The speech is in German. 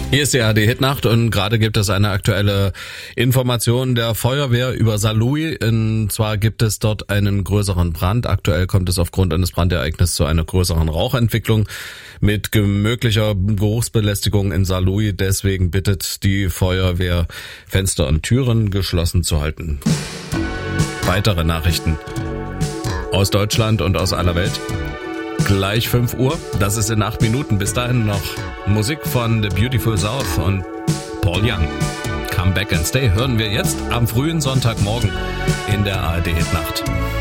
Hier ist die ARD-Hitnacht und gerade gibt es eine aktuelle Information der Feuerwehr über Saarlouis. Und zwar gibt es dort einen größeren Brand. Aktuell kommt es aufgrund eines Brandereignisses zu einer größeren Rauchentwicklung mit möglicher Geruchsbelästigung in Saarlouis. Deswegen bittet die Feuerwehr, Fenster und Türen geschlossen zu halten. Weitere Nachrichten aus Deutschland und aus aller Welt. Gleich 5 Uhr, das ist in 8 Minuten. Bis dahin noch Musik von The Beautiful South und Paul Young. Come Back and Stay hören wir jetzt am frühen Sonntagmorgen in der ARD-Hitnacht.